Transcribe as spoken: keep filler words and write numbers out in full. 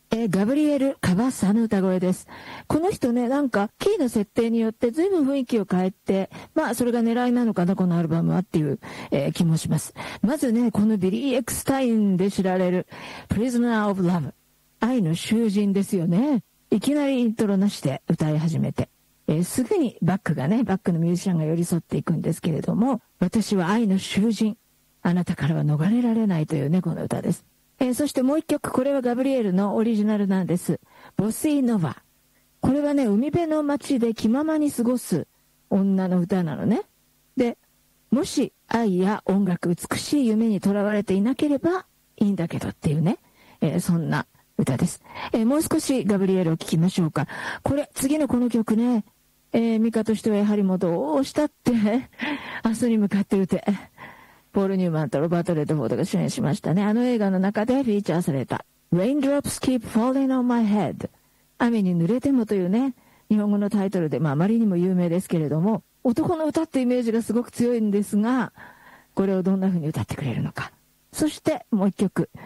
えー、ガブリエル・カバッサの歌声です。この人ね、なんか、キーの設定によって随分雰囲気を変えて、まあ、それが狙いなのかな、このアルバムはっていう、えー、気もします。まずね、このビリー・エクスタインで知られる、Prisoner of Love。愛の囚人ですよね。いきなりイントロなしで歌い始めて。えー、すぐにバックがね、バックのミュージシャンが寄り添っていくんですけれども、私は愛の囚人。あなたからは逃れられないというね、この歌です。えー、そしてもう一曲、これはガブリエルのオリジナルなんです。ボシーノバ。これはね、海辺の街で気ままに過ごす女の歌なのね。で、もし愛や音楽、美しい夢にとらわれていなければいいんだけどっていうね、えー、そんな歌です。えー、もう少しガブリエルを聴きましょうか。これ、次のこの曲ね、えー、ミカとしてはやはりもうどうしたって明日に向かって歌て。ポール・ニューマンとロバート・レッドフォードが主演しましたね。あの映画の中でフィーチャーされた Raindrops Keep Falling on My Head。 雨に濡れてもというね、日本語のタイトルで、まあ、あまりにも有名ですけれども、男の歌ってイメージがすごく強いんですが、これをどんな風に歌ってくれるのか。そしてもう一曲、